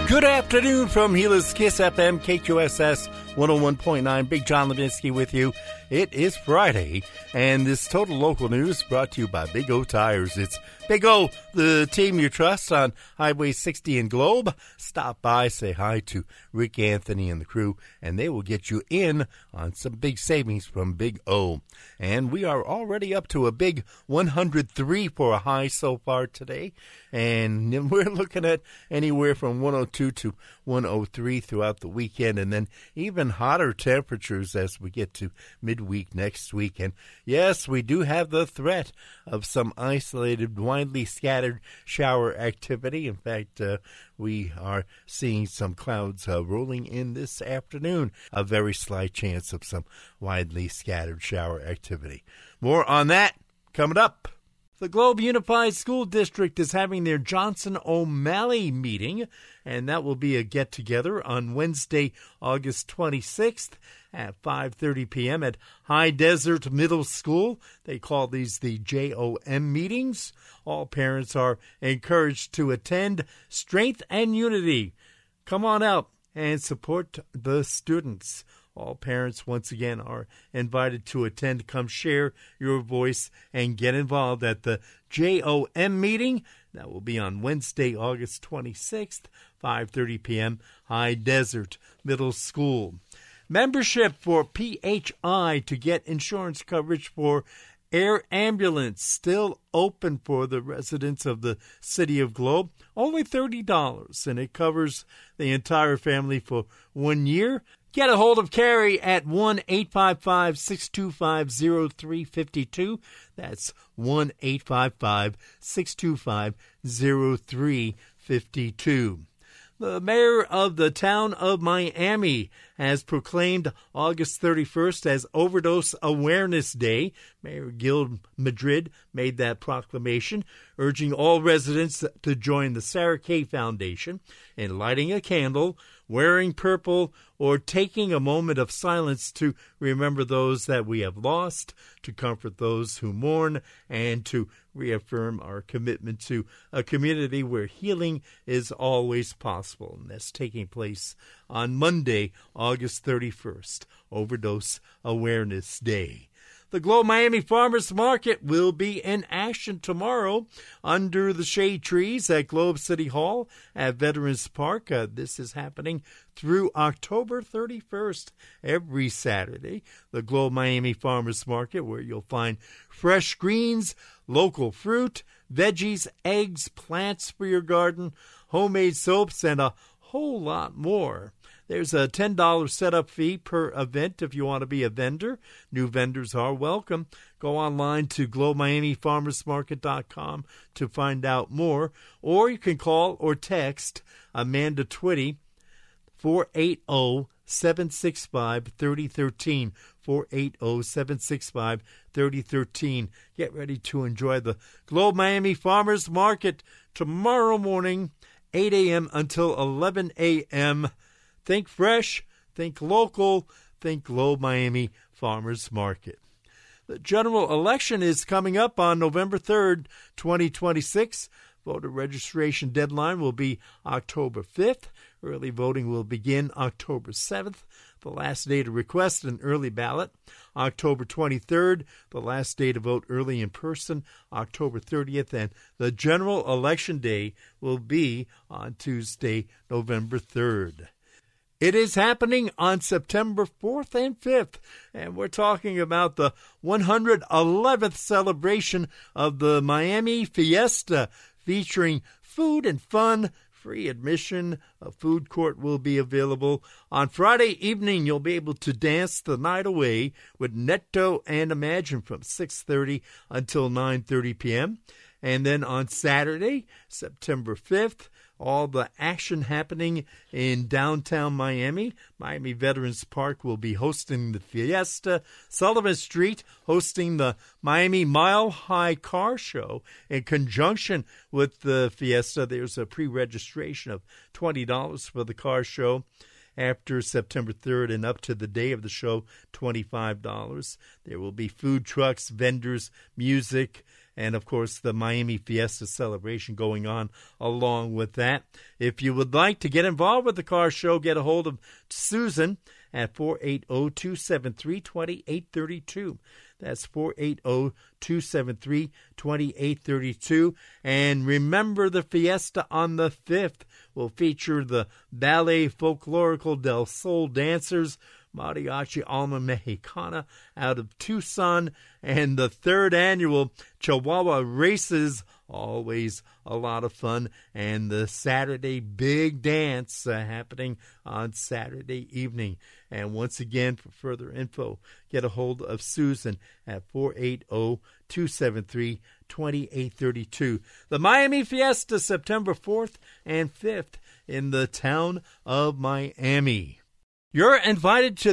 Good afternoon from Gila's Kiss FM, KQSS 101.9. Big John Levinsky with you. It is Friday, and this Total Local News brought to you by Big O Tires. It's Big O, the team you trust on Highway 60 in Globe. Stop by, say hi to Rick Anthony and the crew, and they will get you in on some big savings from Big O. And we are already up to a big 103 for a high so far today, and we're looking at anywhere from 102 to 103 throughout the weekend, and then even hotter temperatures as we get to midweek next week. And yes, we do have the threat of some isolated, widely scattered shower activity. In fact, we are seeing some clouds rolling in this afternoon. A very slight chance of some widely scattered shower activity. More on that coming up. The Globe Unified School District is having their Johnson O'Malley meeting, and that will be a get-together on Wednesday, August 26th at 5:30 p.m. at High Desert Middle School. They call these the JOM meetings. All parents are encouraged to attend. Strength and unity. Come on out and support the students. All parents, once again, are invited to attend. Come share your voice and get involved at the JOM meeting. That will be on Wednesday, August 26th, 5:30 p.m., High Desert Middle School. Membership for PHI to get insurance coverage for air ambulance still open for the residents of the city of Globe. Only $30, and it covers the entire family for 1 year. Get a hold of Carrie at 1-855-625-0352. That's 1-855-625-0352. The mayor of the town of Miami has proclaimed August 31st as Overdose Awareness Day. Mayor Gil Madrid made that proclamation, urging all residents to join the Sarah Kay Foundation in lighting a candle, wearing purple, or taking a moment of silence to remember those that we have lost, to comfort those who mourn, and to reaffirm our commitment to a community where healing is always possible. And that's taking place on Monday, August 31st, Overdose Awareness Day. The Globe Miami Farmers Market will be in action tomorrow under the shade trees at Globe City Hall at Veterans Park. This is happening through October 31st, every Saturday. The Globe Miami Farmers Market, where you'll find fresh greens, local fruit, veggies, eggs, plants for your garden, homemade soaps, and a whole lot more. There's a $10 setup fee per event if you want to be a vendor. New vendors are welcome. Go online to globemiamifarmersmarket.com to find out more. Or you can call or text Amanda Twitty, 480-765-3013. 480-765-3013. Get ready to enjoy the Globe Miami Farmers Market tomorrow morning, 8 a.m. until 11 a.m. Think fresh, think local, think Globe Miami Farmers Market. The general election is coming up on November 3rd, 2026. Voter registration deadline will be October 5th. Early voting will begin October 7th. The last day to request an early ballot, October 23rd. The last day to vote early in person, October 30th. And the general election day will be on Tuesday, November 3rd. It is happening on September 4th and 5th, and we're talking about the 111th celebration of the Miami Fiesta, featuring food and fun, free admission. A food court will be available. On Friday evening, you'll be able to dance the night away with Netto and Imagine from 6:30 until 9:30 p.m., and then on Saturday, September 5th, all the action happening in downtown Miami. Miami Veterans Park will be hosting the Fiesta. Sullivan Street hosting the Miami Mile High Car Show. In conjunction with the Fiesta, there's a pre-registration of $20 for the car show. After September 3rd and up to the day of the show, $25. There will be food trucks, vendors, music, and, of course, the Miami Fiesta celebration going on along with that. If you would like to get involved with the car show, get a hold of Susan at 480-273-2832. That's 480-273-2832. And remember, the Fiesta on the 5th will feature the Ballet Folklorico del Sol dancers, Mariachi Alma Mexicana out of Tucson, and the 3rd annual Chihuahua Races, always a lot of fun, and the Saturday Big Dance happening on Saturday evening. And once again, for further info, get a hold of Susan at 480-273-2832. The Miami Fiesta, September 4th and 5th in the town of Miami. You're invited to